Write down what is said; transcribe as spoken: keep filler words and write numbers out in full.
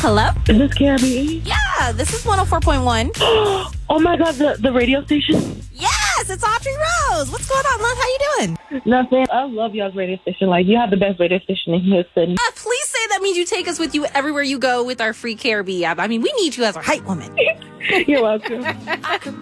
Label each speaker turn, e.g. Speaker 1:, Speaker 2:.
Speaker 1: Hello?
Speaker 2: Is this K R B E?
Speaker 1: Yeah, this is one oh four point one.
Speaker 2: Oh my God, the, the radio station?
Speaker 1: Yes, it's Audrey Rose. What's going on, love? How you doing?
Speaker 2: Nothing. I love y'all's radio station. Like, you have the best radio station in Houston.
Speaker 1: Uh, please say that means you take us with you everywhere you go with our free K R B E app. I mean, we need you as our hype woman.
Speaker 2: You're welcome.